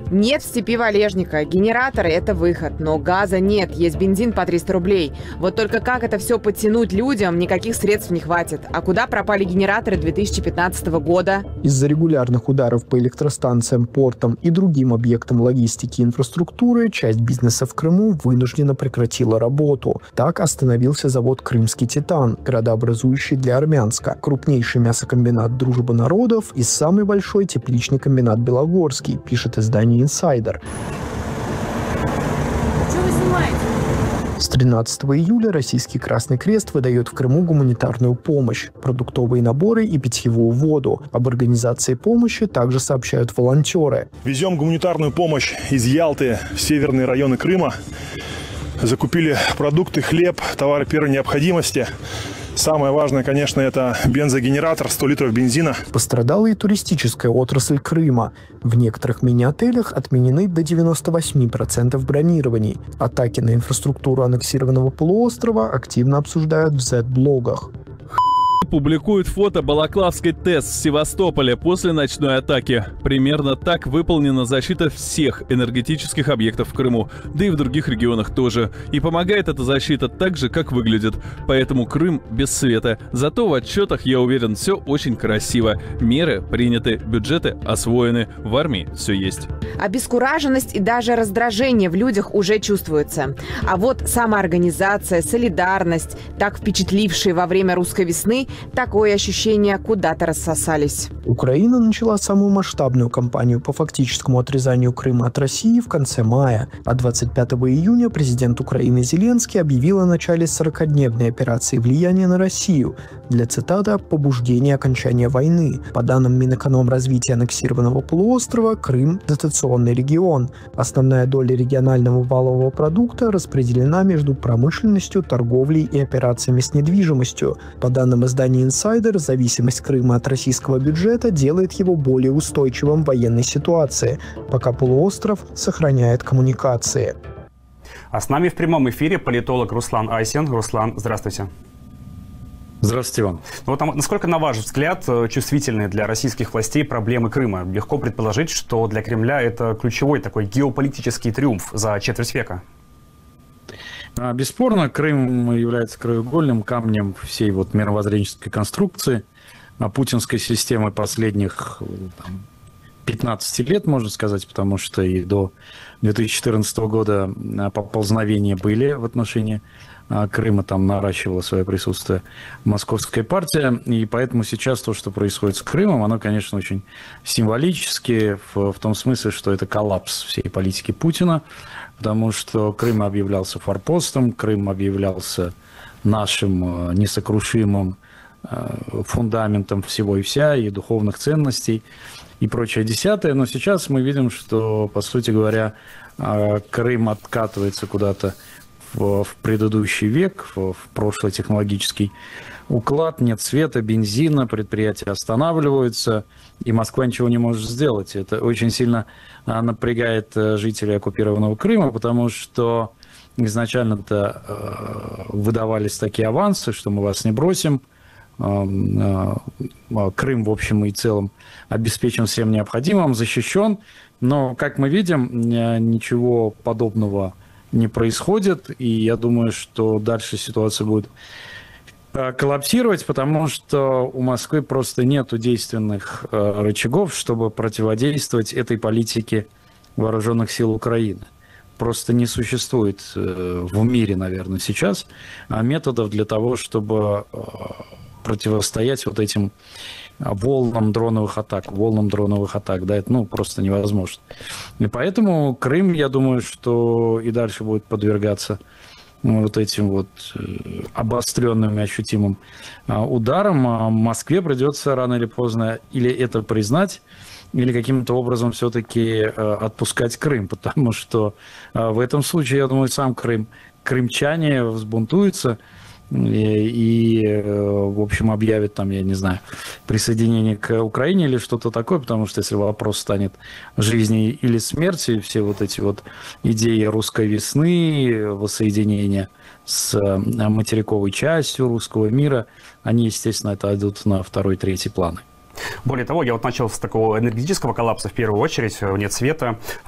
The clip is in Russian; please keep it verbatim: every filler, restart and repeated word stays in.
Нет в степи валежника. Генераторы – это выход, но газа нет, есть бензин по триста рублей. Вот только как это все подтянуть людям, никаких средств не хватит. А куда пропали генераторы две тысячи пятнадцатого года? Из-за регулярных ударов по электростанциям, портам и другим объектам логистики и инфраструктуры часть бизнеса в Крыму вынуждена прекратила работу. Так остановился завод «Крымский Титан», градообразующий для Армянска, крупнейший мясокомбинат «Дружба народов» и самый большой тепличный комбинат «Белогорский», пишет издание «Инсайдер». Что вы снимаете? С тринадцатого июля Российский Красный Крест выдает в Крыму гуманитарную помощь, продуктовые наборы и питьевую воду. Об организации помощи также сообщают волонтеры. Везем гуманитарную помощь из Ялты в северные районы Крыма. Закупили продукты, хлеб, товары первой необходимости. Самое важное, конечно, это бензогенератор, сто литров бензина. Пострадала и туристическая отрасль Крыма. В некоторых мини-отелях отменены до девяноста восьми процентов бронирований. Атаки на инфраструктуру аннексированного полуострова активно обсуждают в зет-блогах. Публикует фото Балаклавской ТЭС в Севастополе после ночной атаки. Примерно так выполнена защита всех энергетических объектов в Крыму, да и в других регионах тоже. И помогает эта защита так же, как выглядит. Поэтому Крым без света. Зато в отчетах, я уверен, все очень красиво. Меры приняты, бюджеты освоены, в армии все есть. Обескураженность и даже раздражение в людях уже чувствуются. А вот самоорганизация, солидарность, так впечатлившие во время русской весны, такое ощущение куда-то рассосались. Украина начала самую масштабную кампанию по фактическому отрезанию Крыма от России в конце мая. А двадцать пятого июня президент Украины Зеленский объявил о начале сорокадневной операции влияния на Россию для, цитата, «побуждения окончания войны». По данным Минэкономразвития аннексированного полуострова, Крым – дотационный регион. Основная доля регионального валового продукта распределена между промышленностью, торговлей и операциями с недвижимостью. По данным издания «Инсайдер», зависимость Крыма от российского бюджета делает его более устойчивым в военной ситуации, пока полуостров сохраняет коммуникации. А с нами в прямом эфире политолог Руслан Айсин. Руслан, здравствуйте. Здравствуйте вам. Ну, вот, насколько, на ваш взгляд, чувствительны для российских властей проблемы Крыма? Легко предположить, что для Кремля это ключевой такой геополитический триумф за четверть века. Бесспорно, Крым является краеугольным камнем всей вот мировоззренческой конструкции путинской системы последних там, пятнадцати лет, можно сказать, потому что и до две тысячи четырнадцатого года поползновения были в отношении Крыма, там наращивала свое присутствие московская партия, и поэтому сейчас то, что происходит с Крымом, оно, конечно, очень символически в, в том смысле, что это коллапс всей политики Путина, потому что Крым объявлялся форпостом, Крым объявлялся нашим несокрушимым фундаментом всего и вся, и духовных ценностей, и прочее десятое, но сейчас мы видим, что, по сути говоря, Крым откатывается куда-то в, в предыдущий век, в, в прошлый технологический уклад, нет света, бензина, предприятия останавливаются, и Москва ничего не может сделать. Это очень сильно напрягает жителей оккупированного Крыма, потому что изначально-то выдавались такие авансы, что мы вас не бросим, Крым, в общем и целом, обеспечен всем необходимым, защищен, но, как мы видим, ничего подобного не происходит, и я думаю, что дальше ситуация будет коллапсировать, потому что у Москвы просто нет действенных рычагов, чтобы противодействовать этой политике вооруженных сил Украины. Просто не существует в мире, наверное, сейчас методов для того, чтобы противостоять вот этим волнам дроновых атак, волнам дроновых атак, да, это, ну, просто невозможно. И поэтому Крым, я думаю, что и дальше будет подвергаться вот этим вот обостренным и ощутимым ударам. А Москве придется рано или поздно или это признать, или каким-то образом все-таки отпускать Крым, потому что в этом случае, я думаю, сам Крым, крымчане взбунтуются, И, и, в общем, объявит там, я не знаю, присоединение к Украине или что-то такое, потому что если вопрос станет жизни или смерти, все вот эти вот идеи русской весны, воссоединения с материковой частью русского мира, они, естественно, это идут на второй, третий планы. Более того, я вот начал с такого энергетического коллапса в первую очередь, нет света.